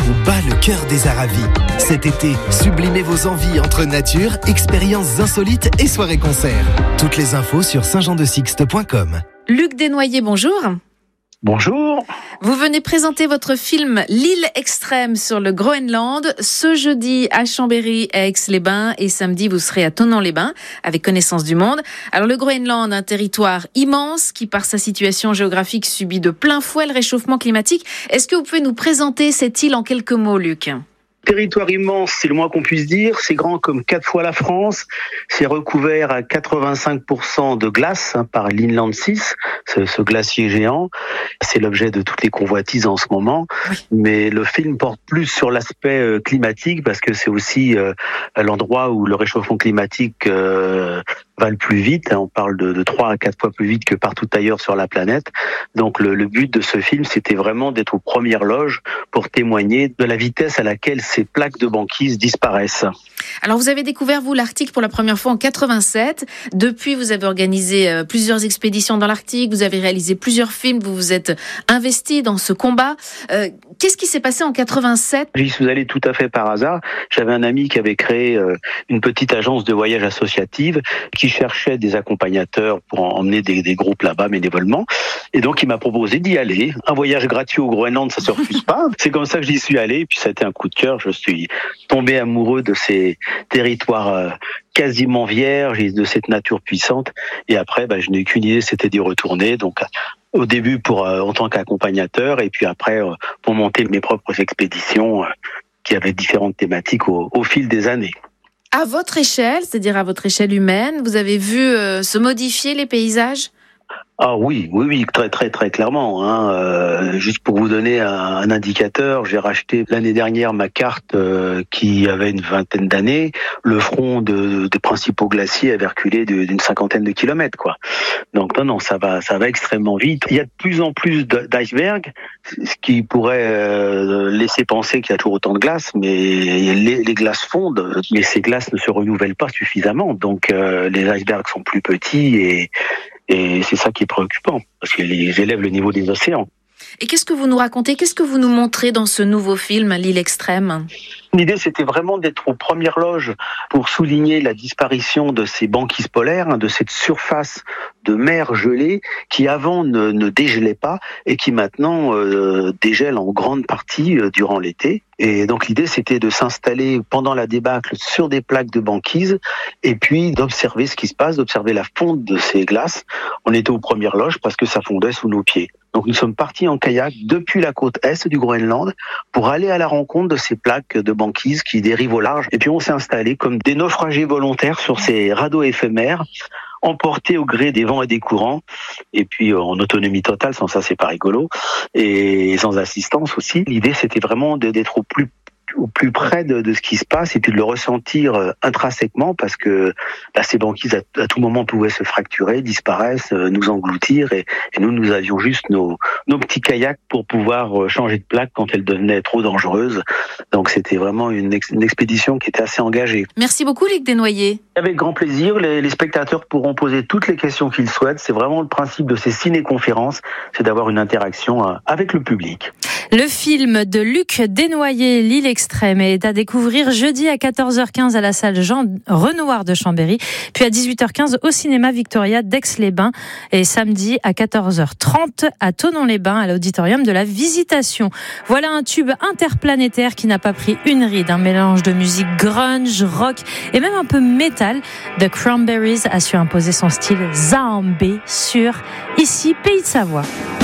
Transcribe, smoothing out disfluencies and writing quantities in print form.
vous bat le cœur des Aravis. Cet été, sublimez vos envies entre nature, expériences insolites et soirées-concerts. Toutes les infos sur saintjeandesixte.com. Luc Desnoyers, bonjour. Bonjour. Vous venez présenter votre film L'île extrême sur le Groenland ce jeudi à Chambéry, à Aix-les-Bains, et samedi vous serez à Thonon-les-Bains avec Connaissance du Monde. Alors le Groenland, un territoire immense qui par sa situation géographique subit de plein fouet le réchauffement climatique. Est-ce que vous pouvez nous présenter cette île en quelques mots, Luc ? Territoire immense, c'est le moins qu'on puisse dire. C'est grand comme 4 fois la France. C'est recouvert à 85% de glace par l'Inland 6, ce glacier géant. C'est l'objet de toutes les convoitises en ce moment. Oui. Mais le film porte plus sur l'aspect climatique parce que c'est aussi l'endroit où le réchauffement climatique va le plus vite. On parle de 3 à 4 fois plus vite que partout ailleurs sur la planète. Donc le but de ce film, c'était vraiment d'être aux premières loges pour témoigner de la vitesse à laquelle ces plaques de banquise disparaissent. Alors vous avez découvert, vous, l'Arctique pour la première fois en 87. Depuis, vous avez organisé plusieurs expéditions dans l'Arctique, vous avez réalisé plusieurs films, vous vous êtes investi dans ce combat. Qu'est-ce qui s'est passé en 87 ? J'y suis allé tout à fait par hasard. J'avais un ami qui avait créé une petite agence de voyage associative qui cherchait des accompagnateurs pour emmener des groupes là-bas bénévolement. Et donc, il m'a proposé d'y aller. Un voyage gratuit au Groenland, ça se refuse pas. C'est comme ça que j'y suis allé. Et puis, ça a été un coup de cœur. Je suis tombé amoureux de ces territoires quasiment vierges et de cette nature puissante. Et après, je n'ai qu'une idée, c'était d'y retourner. Donc, au début en tant qu'accompagnateur, et puis après pour monter mes propres expéditions qui avaient différentes thématiques au fil des années. À votre échelle, c'est-à-dire à votre échelle humaine, vous avez vu se modifier les paysages ? Ah oui, très très très clairement. Juste pour vous donner un indicateur, j'ai racheté l'année dernière ma carte qui avait une vingtaine d'années. Le front des principaux glaciers avait reculé d'une 50aine de kilomètres, quoi. Donc non, ça va extrêmement vite. Il y a de plus en plus d'icebergs, ce qui pourrait laisser penser qu'il y a toujours autant de glace, mais les glaces fondent, mais ces glaces ne se renouvellent pas suffisamment. Donc les icebergs sont plus petits et c'est ça qui est préoccupant, parce qu'ils élèvent le niveau des océans. Et qu'est-ce que vous nous racontez ? Qu'est-ce que vous nous montrez dans ce nouveau film, L'île extrême ? L'idée, c'était vraiment d'être aux premières loges pour souligner la disparition de ces banquises polaires, de cette surface de mer gelée qui avant ne dégelait pas et qui maintenant dégèle en grande partie durant l'été. Et donc l'idée, c'était de s'installer pendant la débâcle sur des plaques de banquise et puis d'observer ce qui se passe, d'observer la fonte de ces glaces. On était aux premières loges parce que ça fondait sous nos pieds. Donc nous sommes partis en kayak depuis la côte est du Groenland pour aller à la rencontre de ces plaques de banquise qui dérivent au large. Et puis on s'est installé comme des naufragés volontaires sur ces radeaux éphémères, emportés au gré des vents et des courants, et puis en autonomie totale, sans ça c'est pas rigolo, et sans assistance aussi. L'idée c'était vraiment d'être au plus près de ce qui se passe et puis de le ressentir intrinsèquement parce que ces banquises à tout moment pouvaient se fracturer, disparaissent, nous engloutir et nous avions juste nos petits kayaks pour pouvoir changer de plaque quand elles devenaient trop dangereuses. Donc c'était vraiment une expédition qui était assez engagée. Merci beaucoup Luc Desnoyers. Avec grand plaisir, les spectateurs pourront poser toutes les questions qu'ils souhaitent. C'est vraiment le principe de ces ciné-conférences, c'est d'avoir une interaction avec le public. Le film de Luc Desnoyers, L'île extrême, est à découvrir jeudi à 14h15 à la salle Jean Renoir de Chambéry, puis à 18h15 au cinéma Victoria d'Aix-les-Bains et samedi à 14h30 à Thonon-les-Bains à l'auditorium de la Visitation. Voilà un tube interplanétaire qui n'a pas pris une ride, un mélange de musique grunge, rock et même un peu métal. The Cranberries a su imposer son style zombie sur Ici Pays de Savoie.